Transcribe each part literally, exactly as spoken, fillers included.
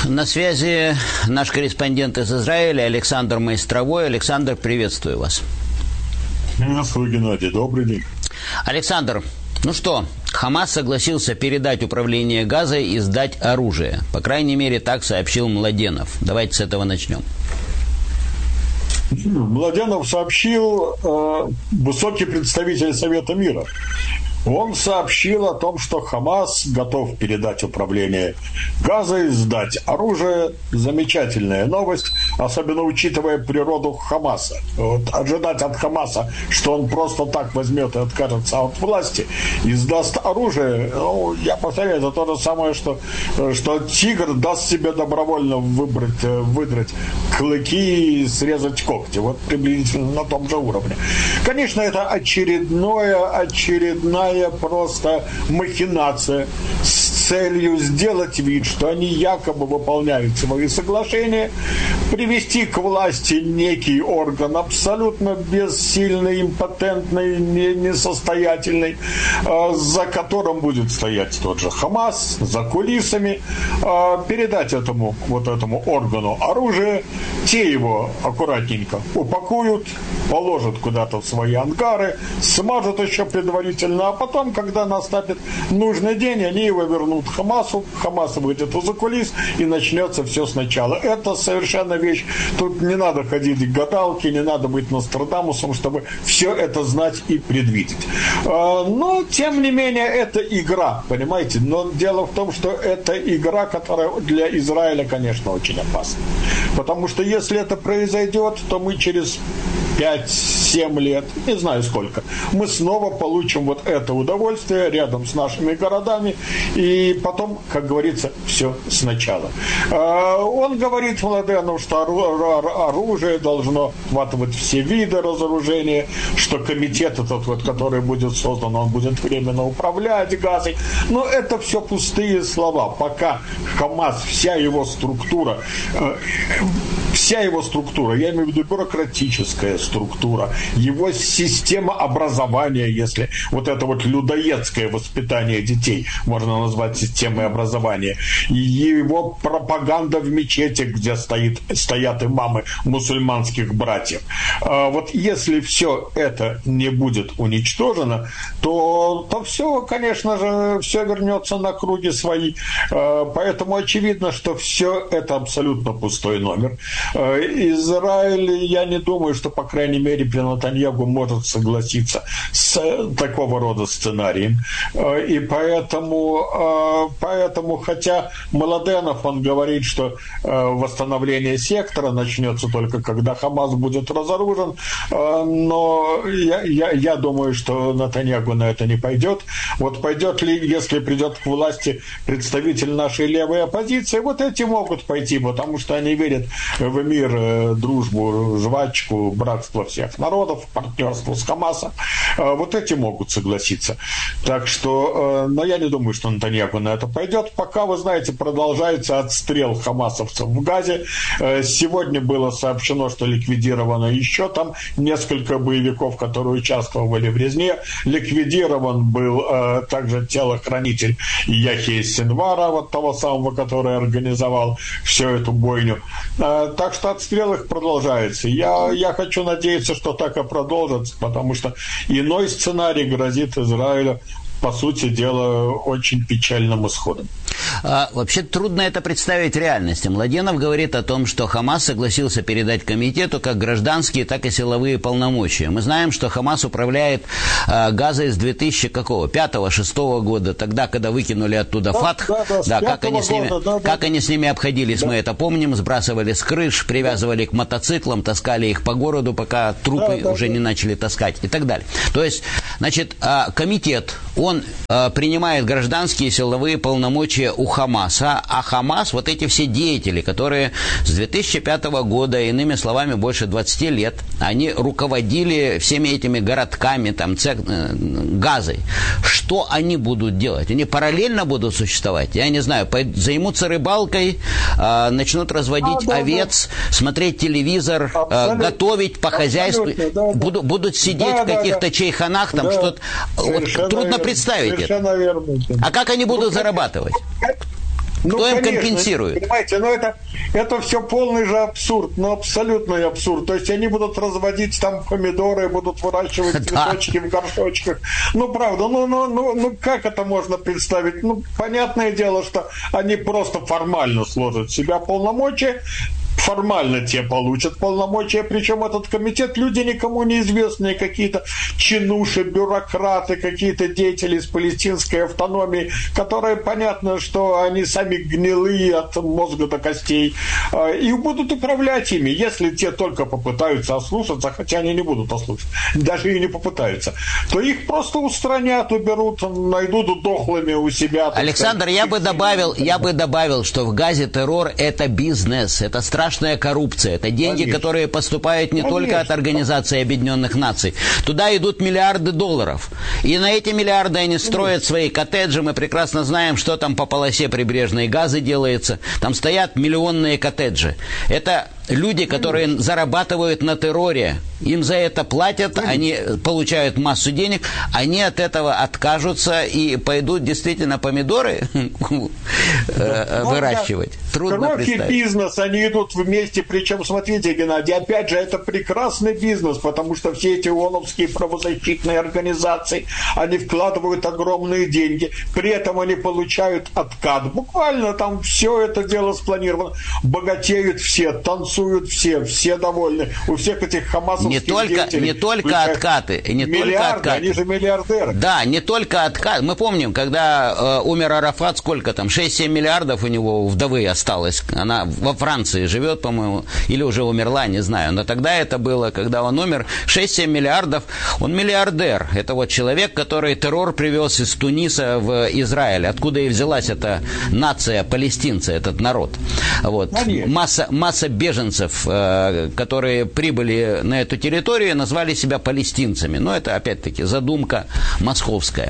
На связи наш корреспондент из Израиля Александр Майстровой. Александр, приветствую вас. Приветствую, Геннадий. Добрый день. Александр, ну что, Хамас согласился передать управление Газой и сдать оружие. По крайней мере, так сообщил Младенов. Давайте с этого начнем. Младенов сообщил э, высокий представитель Совета мира. Он сообщил о том, что Хамас готов передать управление Газой, сдать оружие. Замечательная новость, особенно учитывая природу Хамаса. Вот ожидать от Хамаса, что он просто так возьмет и откажется от власти и сдаст оружие, ну, я повторяю, это то же самое, что, что тигр даст себе добровольно выбрать, выдрать клыки и срезать когти. Вот приблизительно на том же уровне. Конечно, это очередное, очередная просто махинация с целью сделать вид, что они якобы выполняют свои соглашения, привести к власти некий орган абсолютно бессильный, импотентный, несостоятельный, за которым будет стоять тот же Хамас, за кулисами, передать этому, вот этому органу оружие, те его аккуратненько упакуют, положат куда-то в свои ангары, смажут еще предварительно, а потом, когда наступит нужный день, они его вернут Хамасу, Хамас выйдет из-за кулис, и начнется все сначала. Это совершенно вещь, тут не надо ходить к гадалке, не надо быть Нострадамусом, чтобы все это знать и предвидеть. Но, тем не менее, это игра, понимаете? Но дело в том, что это игра, которая для Израиля, конечно, очень опасна. Потому что если это произойдет, то мы через пять-семь лет, не знаю сколько, мы снова получим вот это удовольствие рядом с нашими городами, и потом, как говорится, все сначала. Он говорит Младенов, что оружие должно охватывать все виды разоружения, что комитет этот, вот, который будет создан, он будет временно управлять Газой. Но это все пустые слова. Пока Хамас, вся его структура, вся его структура, я имею в виду бюрократическая структура, его система образования, если вот это вот людоедское воспитание детей можно назвать системой образования, и его пропаганда в мечети, где стоит, стоят имамы мусульманских братьев. Вот если все это не будет уничтожено, то, то все, конечно же, все вернется на круги свои. Поэтому очевидно, что все это абсолютно пустой номер. Израиль, я не думаю, что, по крайней мере, при Нетаньяху может согласиться с такого рода сценарием. И поэтому, поэтому, хотя Младенов, он говорит, что восстановление сектора начнется только когда Хамас будет разоружен, но я, я, я думаю, что Нетаньяху на это не пойдет. Вот пойдет ли, если придет к власти представитель нашей левой оппозиции, вот эти могут пойти, потому что они верят в мир, дружбу, жвачку, братство всех народов, партнерство с Хамасом. Вот эти могут согласиться. Так что, но я не думаю, что Нетаньяху на это пойдет. Пока, вы знаете, продолжается отстрел хамасовцев в Газе. Сегодня было сообщено, что ликвидировано еще там несколько боевиков, которые участвовали в резне. Ликвидирован был э, также телохранитель Яхья Синвара, вот того самого, который организовал всю эту бойню. Э, так что отстрел их продолжается. Я, я хочу надеяться, что так и продолжится, потому что иной сценарий грозит Израилю, по сути дела, очень печальным исходом. А, вообще трудно это представить в реальности. Младенов говорит о том, что Хамас согласился передать комитету как гражданские, так и силовые полномочия. Мы знаем, что Хамас управляет а, Газой с две тысячи пятого-шестого года, тогда, когда выкинули оттуда да, Фатх. Да, да, да, как, они с ними, года, да, как да. они с ними обходились, да. мы это помним, сбрасывали с крыш, привязывали да. к мотоциклам, таскали их по городу, пока трупы да, да, уже да. не начали таскать и так далее. То есть, значит, а, комитет, он а, принимает гражданские силовые полномочия у Хамаса, а Хамас, вот эти все деятели, которые с две тысячи пятого года, иными словами, больше двадцати лет, они руководили всеми этими городками, там, цех, э, Газой. Что они будут делать? Они параллельно будут существовать? Я не знаю, займутся рыбалкой, э, начнут разводить а, да, овец, да. смотреть телевизор, э, готовить по хозяйству, да, да. Буду, будут сидеть да, в каких-то да, чайханах, там да. что-то. Вот, трудно верно, представить это. Верно. А как они будут ну, зарабатывать? Кто ну, им конечно, компенсирует? Понимаете, но это, это все полный же абсурд, ну абсолютный абсурд. То есть они будут разводить там помидоры, будут выращивать цветочки в горшочках. Ну, правда, ну, ну, ну, ну как это можно представить? Ну, понятное дело, что они просто формально сложат в себя полномочия, формально те получат полномочия, причем этот комитет люди никому неизвестные, какие-то чинуши, бюрократы, какие-то деятели из палестинской автономии, которые, понятно, что они сами гнилые от мозга до костей, и будут управлять ими, если те только попытаются ослушаться, хотя они не будут ослушаться, даже и не попытаются, то их просто устранят, уберут, найдут дохлыми у себя. Александр, я бы добавил, я бы добавил, что в Газе террор – это бизнес, это страшно. Страшная коррупция. Это деньги, Конечно. которые поступают не Конечно. только от Организации Объединенных Наций. Туда идут миллиарды долларов. И на эти миллиарды они строят Конечно. свои коттеджи. Мы прекрасно знаем, что там по полосе прибрежной Газы делается. Там стоят миллионные коттеджи. Это люди, которые Конечно. зарабатывают на терроре. Им за это платят, Конечно. они получают массу денег, они от этого откажутся и пойдут действительно помидоры выращивать. Трудно представить. Бизнес, они идут вместе, причем, смотрите, Геннадий, опять же, это прекрасный бизнес, потому что все эти ООНовские правозащитные организации, они вкладывают огромные деньги, при этом они получают откат. Буквально там все это дело спланировано. Богатеют все, танцуют все, все довольны. У всех этих хамасовских не только, деятелей не только откаты, не миллиарды, только откаты. Они же миллиардеры. Да, не только откаты. Мы помним, когда э, умер Арафат, сколько там, шесть-семь миллиардов у него вдовы осталось. Она во Франции живет, по-моему, или уже умерла, не знаю. Но тогда это было, когда он умер, шесть-семь миллиардов. Он миллиардер. Это вот человек, который террор привез из Туниса в Израиль. Откуда и взялась эта нация, палестинцы, этот народ. Вот. Масса, масса беженцев, э, которые прибыли на эту территорию, назвали себя палестинцами. Но это, опять-таки, задумка московская.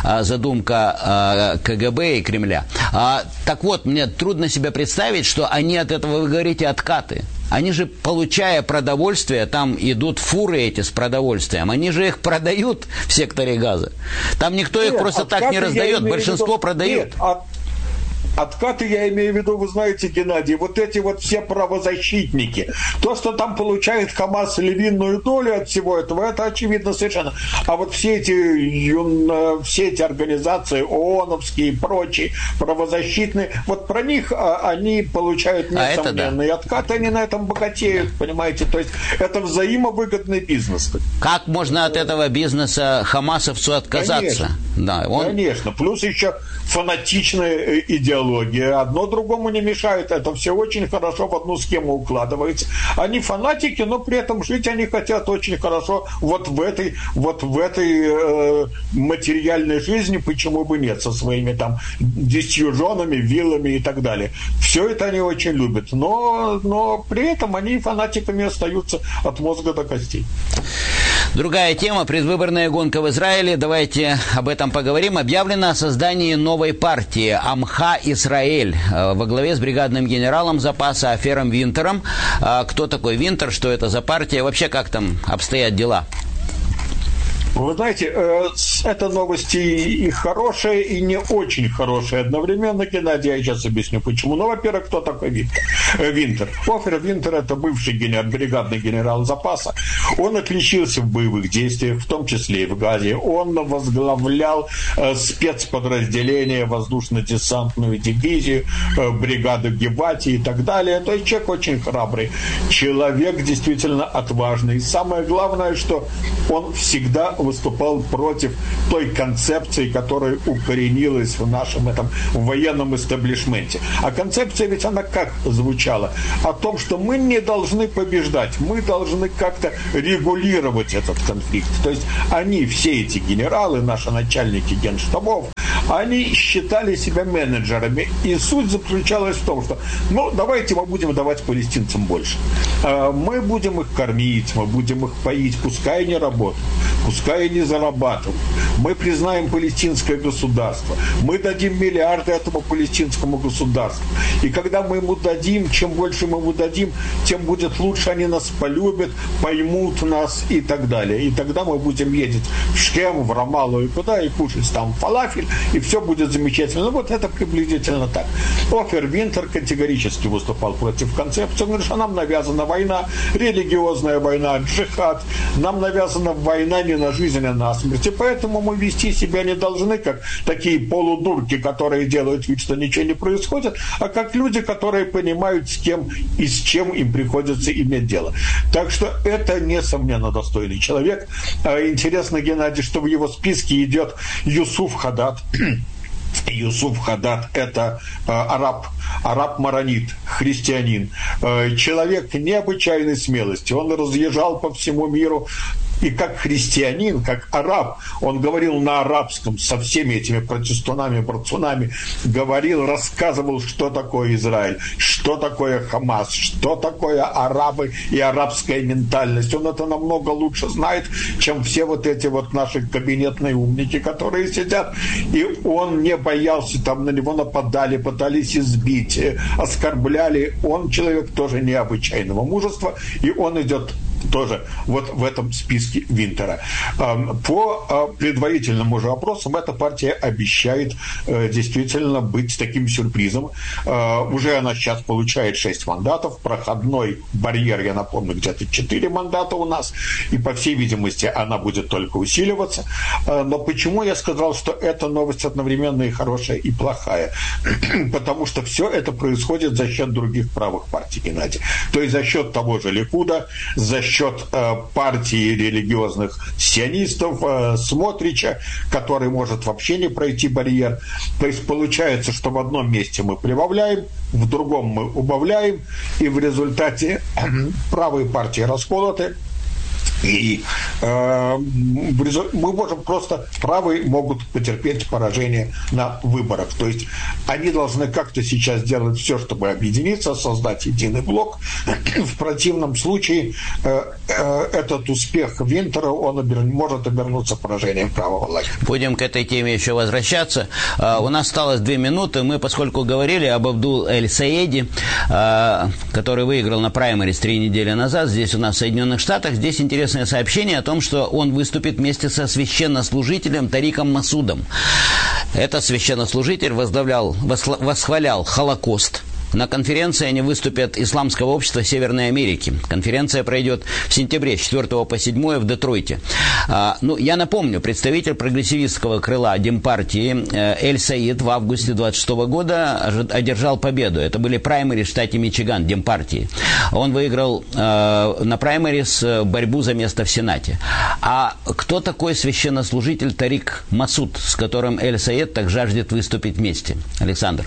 Задумка э, ка гэ бэ и Кремля. А, так вот, мне трудно себе представить, что они от этого, вы говорите, откаты. Они же, получая продовольствие, там идут фуры эти с продовольствием, они же их продают в секторе Газа. Там никто их Нет, просто так не раздает, большинство продают. Нет, от... Откаты я имею в виду, вы знаете, Геннадий, вот эти вот все правозащитники. То, что там получает Хамас львиную долю от всего этого, это очевидно совершенно. А вот все эти, все эти организации, ООНовские и прочие, правозащитные, вот про них они получают несомненные а да. откаты, они на этом богатеют, да. понимаете? То есть это взаимовыгодный бизнес. Как можно от этого бизнеса хамасовцу отказаться? Конечно, да, он... Конечно. Плюс еще фанатичная идеология. Одно другому не мешает. Это все очень хорошо в одну схему укладывается. Они фанатики, но при этом жить они хотят очень хорошо вот в этой, вот в этой э, материальной жизни, почему бы нет, со своими там десятью женами, виллами и так далее. Все это они очень любят. Но, но при этом они фанатиками остаются от мозга до костей. Другая тема. Предвыборная гонка в Израиле. Давайте об этом поговорим. Объявлено о создании новой партии Амха Исраэль во главе с бригадным генералом запаса Офером Винтером. Кто такой Винтер? Что это за партия? Вообще, как там обстоят дела? Вы знаете, это новости и хорошие, и не очень хорошие одновременно, Геннадий, я сейчас объясню почему. Ну, во-первых, кто такой Винтер? Винтер. Офер Винтер – это бывший генерал, бригадный генерал запаса. Он отличился в боевых действиях, в том числе и в Газе. Он возглавлял спецподразделение, воздушно-десантную дивизию, бригаду Гевати и так далее. То есть человек очень храбрый, человек действительно отважный. Самое главное, что он всегда выступал против той концепции, которая укоренилась в нашем этом военном истеблишменте. А концепция ведь она как звучала? О том, что мы не должны побеждать, мы должны как-то регулировать этот конфликт. То есть они, все эти генералы, наши начальники генштабов, они считали себя менеджерами. И суть заключалась в том, что ну, давайте мы будем давать палестинцам больше. Мы будем их кормить, мы будем их поить, пускай они работают, пускай они зарабатывают. Мы признаем палестинское государство. Мы дадим миллиарды этому палестинскому государству. И когда мы ему дадим, чем больше мы ему дадим, тем будет лучше, они нас полюбят, поймут нас и так далее. И тогда мы будем ездить в Шхем, в Рамаллу и куда, и кушать там фалафель, и все будет замечательно. Ну, вот это приблизительно так. Офер Винтер категорически выступал против концепции. Он говорит, что нам навязана война, религиозная война, джихад. Нам навязана война не на жизнь, а на смерть. И поэтому мы вести себя не должны, как такие полудурки, которые делают вид, что ничего не происходит, а как люди, которые понимают, с кем и с чем им приходится иметь дело. Так что это, несомненно, достойный человек. Интересно, Геннадий, что в его списке идет Юсуф Хадад. Юсуф Хадад – это э, араб, араб-маронит, христианин, э, человек необычайной смелости. Он разъезжал по всему миру. И как христианин, как араб, он говорил на арабском со всеми этими протестунами, борцунами, говорил, рассказывал, что такое Израиль, что такое Хамас, что такое арабы и арабская ментальность. Он это намного лучше знает, чем все вот эти вот наши кабинетные умники, которые сидят. И он не боялся, там на него нападали, пытались избить, оскорбляли. Он человек тоже необычайного мужества, и он идет тоже вот в этом списке Винтера. По предварительным уже опросам эта партия обещает действительно быть таким сюрпризом. Уже она сейчас получает шесть мандатов, проходной барьер, я напомню, где-то четыре мандата у нас, и по всей видимости она будет только усиливаться. Но почему я сказал, что эта новость одновременно и хорошая, и плохая? Потому что все это происходит за счет других правых партий, Геннадий. То есть за счет того же Ликуда, за счет счет э, партии религиозных сионистов, э, Смотрича, который может вообще не пройти барьер. То есть получается, что в одном месте мы прибавляем, в другом мы убавляем, и в результате э, правые партии расколоты. И э, мы можем просто, правые могут потерпеть поражение на выборах. То есть они должны как-то сейчас делать все, чтобы объединиться, создать единый блок. В противном случае э, э, этот успех Винтера, он обер... может обернуться поражением правого лагеря. Будем к этой теме еще возвращаться. Uh, у нас осталось две минуты. Мы, поскольку говорили об Абдул-эль-Саеди, uh, который выиграл на праймерис три недели назад, здесь у нас в Соединенных Штатах, здесь интересно сообщение о том, что он выступит вместе со священнослужителем Тариком Масудом. Этот священнослужитель возглавлял, восхвалял Холокост. На конференции они выступят Исламского общества Северной Америки. Конференция пройдет в сентябре с четвёртого по седьмое в Детройте. А, ну, я напомню, представитель прогрессивистского крыла Демпартии э, Эль-Саид в августе двадцать шестого года одержал победу. Это были праймерис в штате Мичиган Демпартии. Он выиграл э, на праймерис борьбу за место в Сенате. А кто такой священнослужитель Тарик Масуд, с которым Эль-Саид так жаждет выступить вместе? Александр.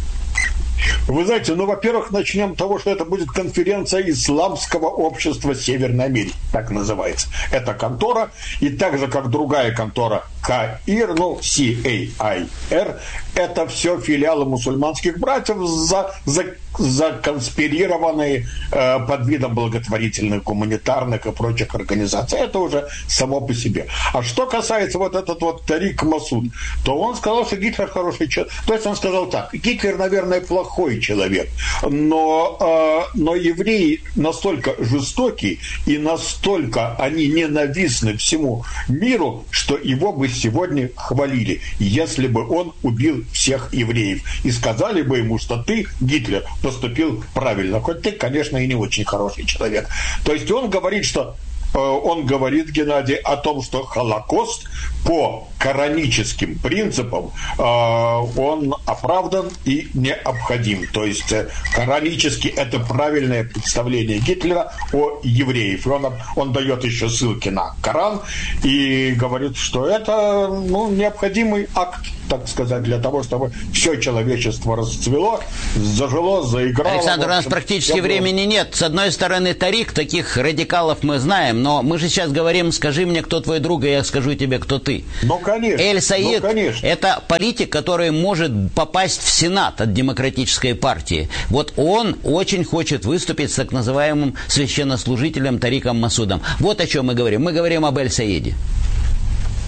Вы знаете, ну, во-первых, начнем с того, что это будет конференция Исламского общества Северной Америки, так называется. Это контора, и так же, как другая контора КАИР, ну, си эй ай ар, это все филиалы мусульманских братьев, за, за, законспирированные э, под видом благотворительных, гуманитарных и прочих организаций. Это уже само по себе. А что касается вот этот вот Тарик Масуд, то он сказал, что Гитлер хороший человек. То есть он сказал так: Гитлер, наверное, плохой человек, но, э, но евреи настолько жестокие и настолько они ненавистны всему миру, что его бы сегодня хвалили, если бы он убил всех евреев. И сказали бы ему, что ты, Гитлер, поступил правильно. Хоть ты, конечно, и не очень хороший человек. То есть он говорит, что он говорит, Геннадий, о том, что Холокост по кораническим принципам э, он оправдан и необходим. То есть э, коранически это правильное представление Гитлера о евреях. И он, он дает еще ссылки на Коран и говорит, что это, ну, необходимый акт, так сказать, для того, чтобы все человечество расцвело, зажило, заиграло. Александр, у нас практически я времени был... нет. С одной стороны, Тарик, таких радикалов мы знаем, но мы же сейчас говорим, скажи мне, кто твой друг, и я скажу тебе, кто ты. Ну, конечно. Эль-Саид ну, – это политик, который может попасть в Сенат от Демократической партии. Вот он очень хочет выступить с так называемым священнослужителем Тариком Масудом. Вот о чем мы говорим. Мы говорим об Эль-Саиде.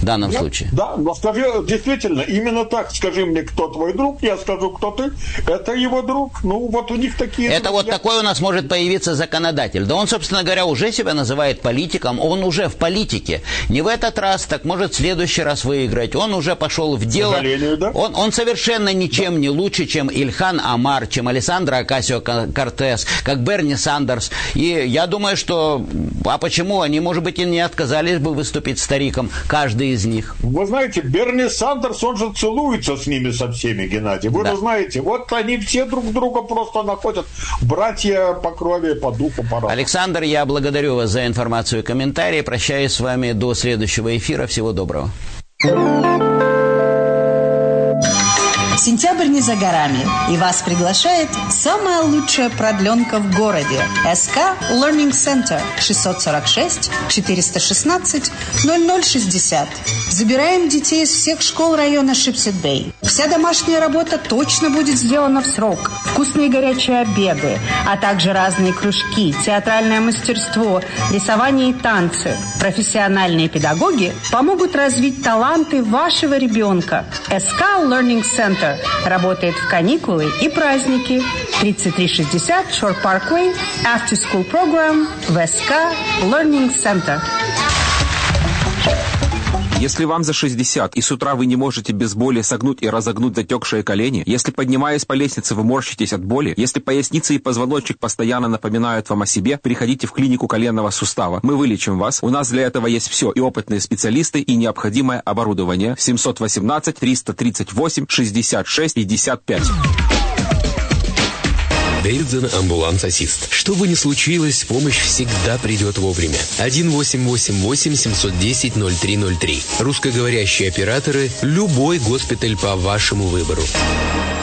в данном да, случае. Да, но скажи, действительно, именно так. Скажи мне, кто твой друг, я скажу, кто ты. Это его друг. Ну, вот у них такие... Это друзья. вот такой у нас может появиться законодатель. Да он, собственно говоря, уже себя называет политиком. Он уже в политике. Не в этот раз, так может в следующий раз выиграть. Он уже пошел в дело. К сожалению, да? Он, он совершенно ничем да. не лучше, чем Ильхан Омар, чем Алессандро Окасио-Кортес, как Берни Сандерс. И я думаю, что... А почему? Они, может быть, и не отказались бы выступить стариком, каждый из них. Вы знаете, Берни Сандерс, он же целуется с ними со всеми, Геннадий. Вы да. же знаете, вот они все друг друга просто находят. Братья по крови, по духу, по разуму. Александр, я благодарю вас за информацию и комментарии. Прощаюсь с вами до следующего эфира. Всего доброго. Сентябрь не за горами, и вас приглашает самая лучшая продленка в городе. эс ка Learning Center, шестьсот сорок шесть четыреста шестнадцать ноль ноль шестьдесят. Забираем детей из всех школ района Шипсет-Бэй. Вся домашняя работа точно будет сделана в срок. Вкусные горячие обеды, а также разные кружки, театральное мастерство, рисование и танцы. Профессиональные педагоги помогут развить таланты вашего ребенка. эс ка Learning Center работает в каникулы и праздники. тридцать три шестьдесят Shore Parkway, After School Program в эс ка Learning Center. Если вам за шестьдесят, и с утра вы не можете без боли согнуть и разогнуть затекшие колени, если, поднимаясь по лестнице, вы морщитесь от боли, если поясница и позвоночник постоянно напоминают вам о себе, приходите в клинику коленного сустава. Мы вылечим вас. У нас для этого есть все, и опытные специалисты, и необходимое оборудование. семьсот восемнадцать триста тридцать восемь шестьдесят шесть пятьдесят пять. Бейрдзен Амбуланс Ассист. Что бы ни случилось, помощь всегда придет вовремя. один восемь восемь восемь семь один ноль ноль три ноль три. Русскоговорящие операторы. Любой госпиталь по вашему выбору.